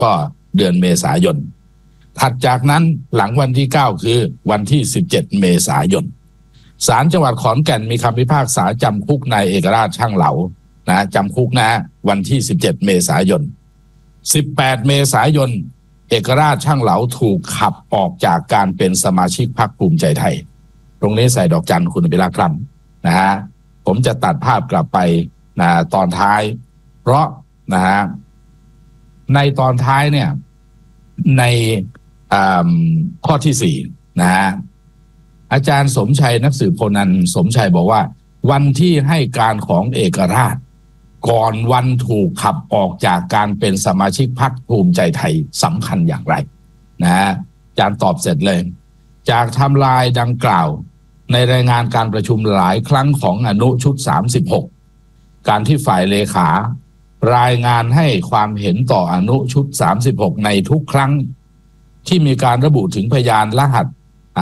ก็เดือนเมษายนถัดจากนั้นหลังวันที่9คือวันที่17เมษายนศาลจังหวัดขอนแก่นมีคำพิพากษาจำคุกนายเอกราชช่างเหลานะจำคุกนะวันที่17เมษายน18เมษายนเอกราชช่างเหลาถูกขับออกจากการเป็นสมาชิกพรรคภูมิใจไทยตรงนี้ใส่ดอกจันคุณพิราคครับนะฮะผมจะตัดภาพกลับไปนะตอนท้ายเพราะนะฮะในตอนท้ายเนี่ยในข้อที่4นะฮะอาจารย์สมชัยนักสืบพลนันท์สมชัยบอกว่าวันที่ให้การของเอกราชก่อนวันถูกขับออกจากการเป็นสมาชิกพรรคภูมิใจไทยสำคัญอย่างไรนะฮะอาจารย์ตอบเสร็จเลยจากไทม์ไลน์ดังกล่าวในรายงานการประชุมหลายครั้งของอนุชุด36การที่ฝ่ายเลขารายงานให้ความเห็นต่ออนุชุด36ในทุกครั้งที่มีการระบุถึงพยานรหัส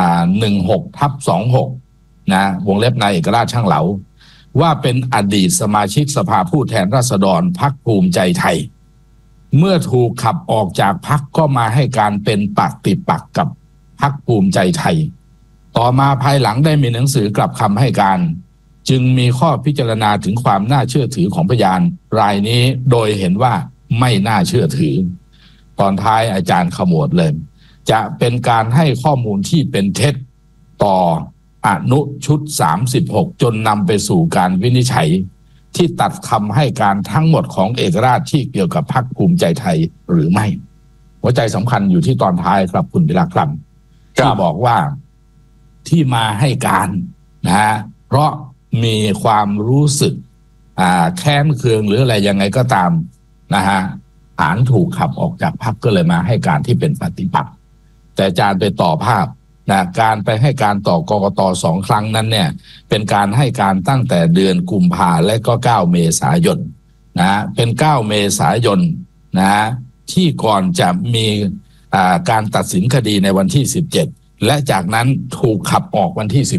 16/26นะวงเล็บนายเอกราชช่างเหลาว่าเป็นอดีตสมาชิกสภาผู้แทนราษฎรพรรคภูมิใจไทยเมื่อถูกขับออกจากพรรคก็มาให้การเป็นปฏิปักษ์กับพรรคภูมิใจไทยต่อมาภายหลังได้มีหนังสือกลับคำให้การจึงมีข้อพิจารณาถึงความน่าเชื่อถือของพยานรายนี้โดยเห็นว่าไม่น่าเชื่อถือตอนท้ายอาจารย์ขมวดเลยจะเป็นการให้ข้อมูลที่เป็นเท็จต่ออนุชุด36จนนำไปสู่การวินิจฉัยที่ตัดคำให้การทั้งหมดของเอกราชที่เกี่ยวกับพรรคภูมิใจไทยหรือไม่หัวใจสำคัญอยู่ที่ตอนท้ายครับคุณพิรักษ์ครับที่บอกว่าที่มาให้การนะฮะเพราะมีความรู้สึกแค้นเคืองหรืออะไรยังไงก็ตามนะฮะฐานถูกขับออกจากพรรคก็เลยมาให้การที่เป็นปฏิปักษ์แต่อาจารย์ไปต่อภาพนะการไปให้การต่อกกต2ครั้งนั้นเนี่ยเป็นการให้การตั้งแต่เดือนกุมภาและก็9เมษายนนะเป็น9เมษายนนะที่ก่อนจะมีการตัดสินคดีในวันที่17และจากนั้นถูกขับออกวันที่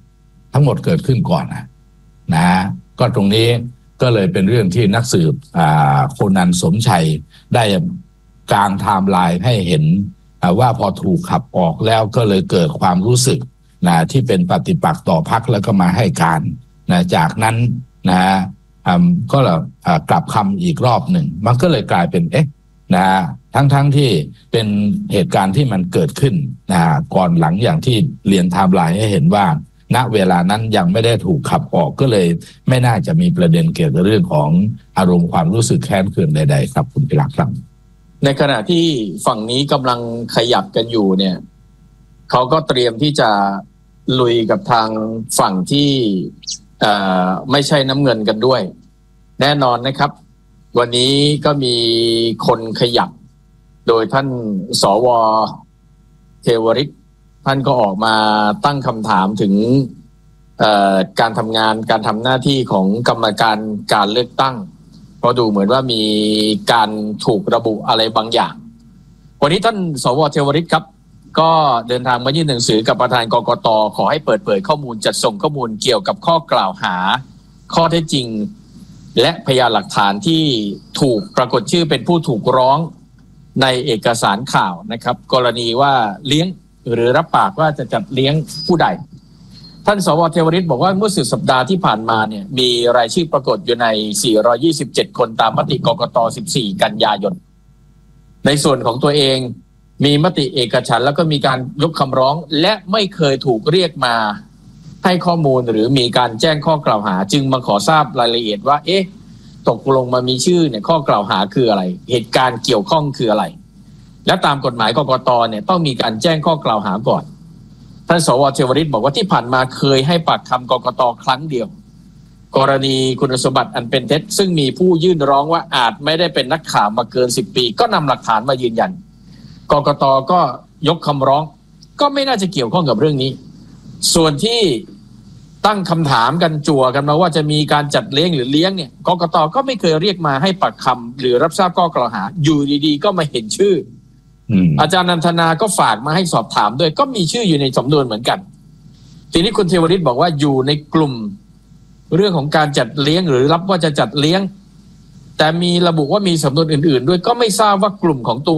18ทั้งหมดเกิดขึ้นก่อนนะก็ตรงนี้ก็เลยเป็นเรื่องที่นักสืบโคนันท์สมชัยได้กางไทม์ไลน์ให้เห็นว่าพอถูกขับออกแล้วก็เลยเกิดความรู้สึกที่เป็นปฏิปักษ์ต่อพรรคแล้วก็มาให้การจากนั้นก็กลับคำอีกรอบหนึ่งมันก็เลยกลายเป็นทั้งที่เป็นเหตุการณ์ที่มันเกิดขึ้นก่อนหลังอย่างที่เรียนไทม์ไลน์ให้เห็นว่าณเวลานั้นยังไม่ได้ถูกขับออกก็เลยไม่น่าจะมีประเด็นเกี่ยวกับเรื่องของอารมณ์ความรู้สึกแค้นเคืองใดๆครับคุณพิรักษ์ครับในขณะที่ฝั่งนี้กำลังขยับกันอยู่เนี่ยเขาก็เตรียมที่จะลุยกับทางฝั่งที่ไม่ใช่น้ำเงินกันด้วยแน่นอนนะครับวันนี้ก็มีคนขยับโดยท่านสว.เทวฤทธิ์ท่านก็ออกมาตั้งคำถามถึงการทำงานการทำหน้าที่ของกรรมการการเลือกตั้งเพราะดูเหมือนว่ามีการถูกระบุอะไรบางอย่างวันนี้ท่านสว.เทวฤทธิ์ครับก็เดินทางมายื่นหนังสือกับประธานกกต.ขอให้เปิดเผยข้อมูลจัดส่งข้อมูลเกี่ยวกับข้อกล่าวหาข้อเท็จจริงและพยานหลักฐานที่ถูกปรากฏชื่อเป็นผู้ถูกร้องในเอกสารข่าวนะครับกรณีว่าเลี้ยงหรือรับปากว่าจะจัดเลี้ยงผู้ใดท่านสว.เทวฤทธิ์บอกว่าเมื่อสุดสัปดาห์ที่ผ่านมาเนี่ยมีรายชื่อปรากฏอยู่ใน427คนตามมติกกต14กันยายนในส่วนของตัวเองมีมติเอกฉันท์แล้วก็มีการยกคำร้องและไม่เคยถูกเรียกมาให้ข้อมูลหรือมีการแจ้งข้อกล่าวหาจึงมาขอทราบรายละเอียดว่าตกลงมามีชื่อเนี่ยข้อกล่าวหาคืออะไรเหตุการณ์เกี่ยวข้องคืออะไรและตามกฎหมายกกตเนี่ยต้องมีการแจ้งข้อกล่าวหาก่อนท่านสว.เทวฤทธิ์บอกว่าที่ผ่านมาเคยให้ปากคำกกตครั้งเดียวกรณีคุณสมบัติอันเป็นเท็จซึ่งมีผู้ยื่นร้องว่าอาจไม่ได้เป็นนักข่าวมาเกิน10 ปีก็นำหลักฐานมายืนยันกกตก็ยกคำร้องก็ไม่น่าจะเกี่ยวข้องกับเรื่องนี้ส่วนที่ตั้งคำถามกันจั่วกันมาว่าจะมีการจัดเลี้ยงหรือเลี้ยงเนี่ยกกตก็ไม่เคยเรียกมาให้ปากคำหรือรับทราบข้อกล่าวหาอยู่ดีๆก็มาเห็นชื่ออาจารย์นันทนาก็ฝากมาให้สอบถามด้วยก็มีชื่ออยู่ในสำนวนเหมือนกันทีนี้คุณเทวฤทธิ์บอกว่าอยู่ในกลุ่มเรื่องของการจัดเลี้ยงหรือรับว่าจะจัดเลี้ยงแต่มีระบุว่ามีสำนวนอื่นๆด้วยก็ไม่ทราบว่ากลุ่มของตัว